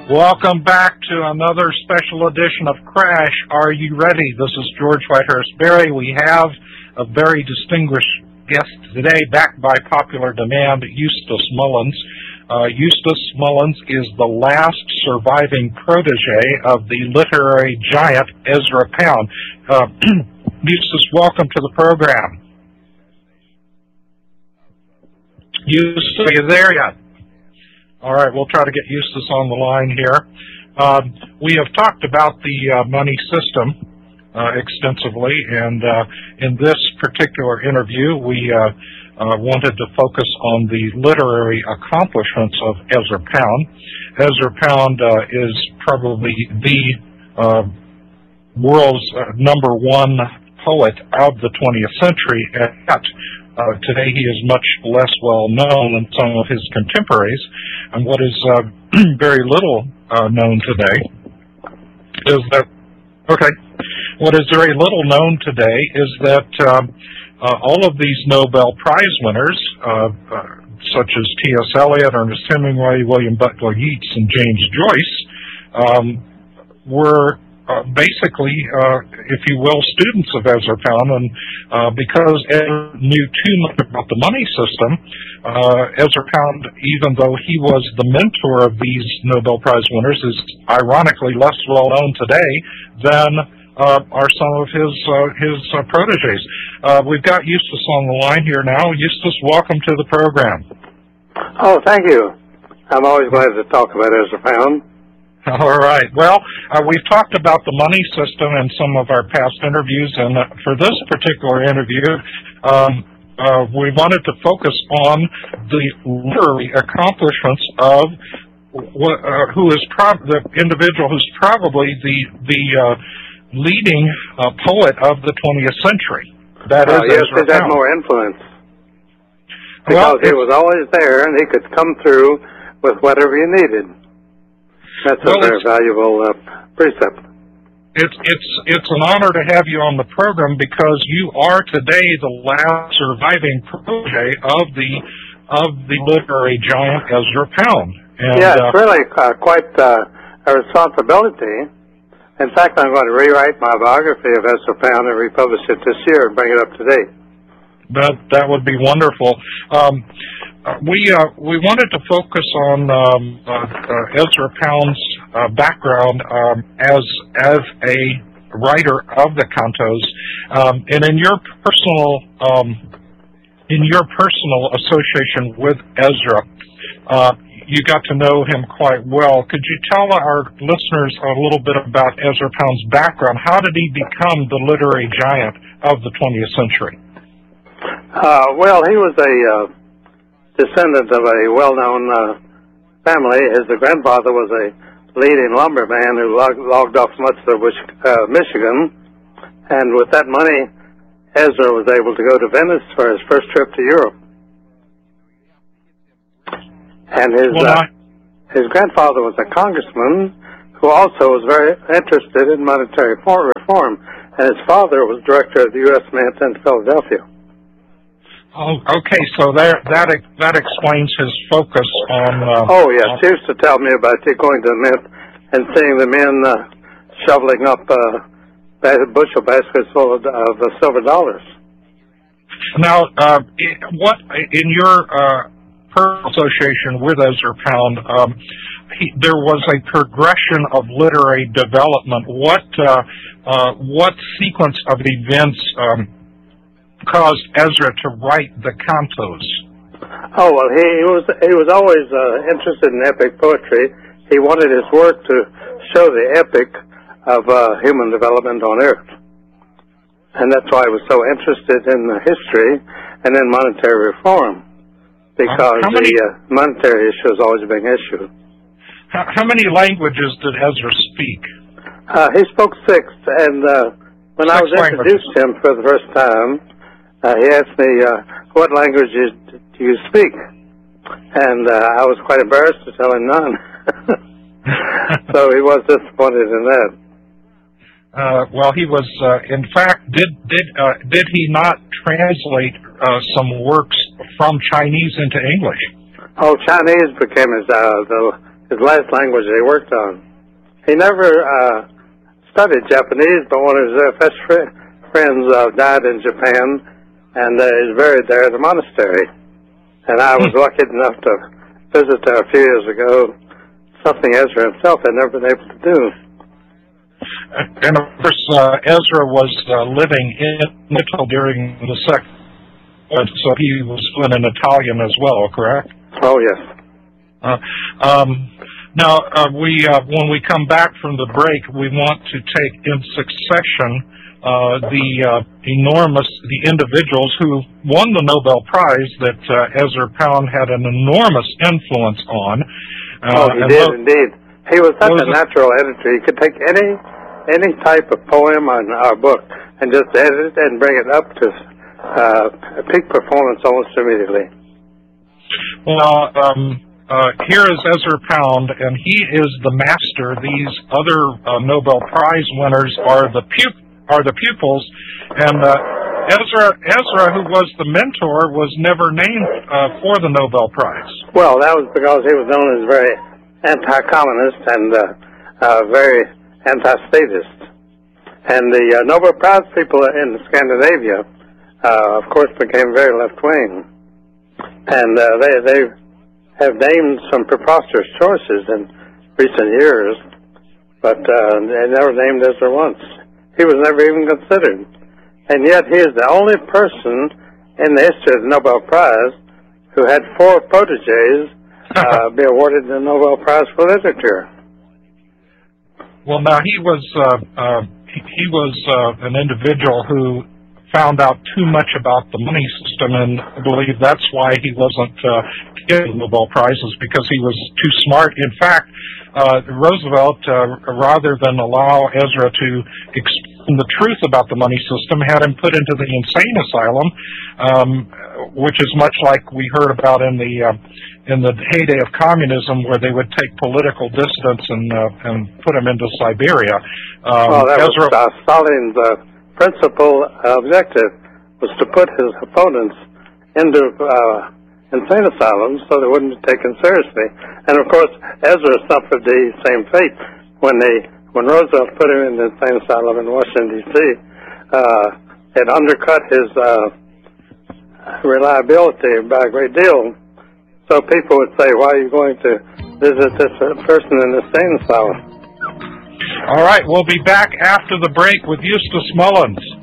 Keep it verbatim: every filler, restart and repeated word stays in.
Welcome back to another special edition of Crash. Are you ready? This is George Whitehurst Berry. We have a very distinguished guest today, backed by popular demand, Eustace Mullins. Uh, Eustace Mullins is the last surviving protege of the literary giant Ezra Pound. Uh, Eustace, welcome to the program. Eustace, are you there yet? All right, we'll try to get Eustace on the line here. Um, we have talked about the uh, money system uh, extensively, and uh, in this particular interview, we uh, uh, wanted to focus on the literary accomplishments of Ezra Pound. Ezra Pound uh, is probably the uh, world's uh, number one poet of the twentieth century, at Uh, today he is much less well known than some of his contemporaries, and what is uh, very little uh, known today is that, okay, what is very little known today is that um, uh, all of these Nobel Prize winners, uh, uh, such as T S Eliot, Ernest Hemingway, William Butler Yeats, and James Joyce, um, were Uh, basically, uh, if you will, students of Ezra Pound, and uh, because Ezra knew too much about the money system, uh, Ezra Pound, even though he was the mentor of these Nobel Prize winners, is ironically less well known today than uh, are some of his uh, his uh, proteges. Uh, we've got Eustace on the line here now. Eustace, welcome to the program. Oh, thank you. I'm always glad to talk about Ezra Pound. All right. Well, uh, we've talked about the money system in some of our past interviews, and uh, for this particular interview, um, uh, we wanted to focus on the literary accomplishments of what, uh, who is prob- the individual who's probably the the uh, leading uh, poet of the twentieth century. That uh, is yes, Ezra he had Pound. more influence because well, he was always there, and he could come through with whatever you needed. That's well, a very valuable uh, precept. It's it's it's an honor to have you on the program because you are today the last surviving protege of the of the literary giant Ezra Pound. And, yeah, it's uh, really uh, quite uh, a responsibility. In fact, I'm going to rewrite my biography of Ezra Pound and republish it this year and bring it up to date. That that would be wonderful. Um, Uh, we uh, we wanted to focus on um, uh, uh, Ezra Pound's uh, background um, as as a writer of the cantos, um, and in your personal um, in your personal association with Ezra, uh, you got to know him quite well. Could you tell our listeners a little bit about Ezra Pound's background? How did he become the literary giant of the twentieth century? Uh, well, he was a uh, descendant of a well-known uh, family. His grandfather was a leading lumberman who log- logged off much of uh, Michigan, and with that money, Ezra was able to go to Venice for his first trip to Europe. And his well, uh, his grandfather was a congressman who also was very interested in monetary reform, and his father was director of the U S Mint in Philadelphia. Oh, okay. So that that that explains his focus on. Uh, oh yes, on, he used to tell me about going to the mint and seeing the men uh, shoveling up uh, bushel baskets full of, of uh, silver dollars. Now, uh, what in your uh, personal association with Ezra Pound, um, he, there was a progression of literary development. What uh, uh, what sequence of events Um, caused Ezra to write the cantos? Oh well, he, he was he was always uh, interested in epic poetry. He wanted his work to show the epic of uh, human development on Earth, and that's why he was so interested in uh, history and in monetary reform, because uh, many, the uh, monetary issue is always a big issue. How, how many languages did Ezra speak? Uh, he spoke six, and uh, when six I was introduced to him for the first time, Uh, he asked me, uh, what languages do you speak? And uh, I was quite embarrassed to tell him none. So he was disappointed in that. Uh, well, he was, uh, in fact, did did uh, did he not translate uh, some works from Chinese into English? Oh, Chinese became his uh, the his last language he worked on. He never uh, studied Japanese, but one of his uh, best fr- friends uh, died in Japan, and uh, he's buried there in the monastery. And I was lucky enough to visit there a few years ago, something Ezra himself had never been able to do. And of course, uh, Ezra was uh, living in Italy during the second, so he was fluent in Italian as well, correct? Oh, yes. Uh, um, now, uh, we uh, when we come back from the break, we want to take in succession uh, the uh, enormous, the individuals who won the Nobel Prize that uh, Ezra Pound had an enormous influence on. Uh, oh, he did, lo- indeed. He was such was a natural editor. He could take any any type of poem or, or book and just edit it and bring it up to uh, peak performance almost immediately. Well, um, uh, here is Ezra Pound, and he is the master. These other uh, Nobel Prize winners are the pu- are the pupils, and uh, Ezra, Ezra, who was the mentor, was never named uh, for the Nobel Prize. Well, that was because he was known as very anti-communist and uh, uh, very anti-statist. And the uh, Nobel Prize people in Scandinavia, uh, of course, became very left-wing. And uh, they they have named some preposterous choices in recent years, but uh, they never named Ezra once. He was never even considered. And yet he is the only person in the history of the Nobel Prize who had four proteges uh, be awarded the Nobel Prize for Literature. Well, now he was uh, uh, he, he was uh, an individual who found out too much about the money system, and I believe that's why he wasn't uh, getting Nobel Prizes, because he was too smart. In fact, uh, Roosevelt, uh, rather than allow Ezra to explain the truth about the money system, had him put into the insane asylum, um, which is much like we heard about in the uh, in the heyday of communism, where they would take political dissidents and uh, and put them into Siberia. Um, well, that Ezra, was uh, Stalin's uh, principal objective, was to put his opponents into uh, insane asylums so they wouldn't be taken seriously. And of course, Ezra suffered the same fate when they when Roosevelt put him in the insane asylum in Washington D C Uh, it undercut his uh, reliability by a great deal. So people would say, "Why are you going to visit this person in the insane asylum?" All right, we'll be back after the break with Eustace Mullins.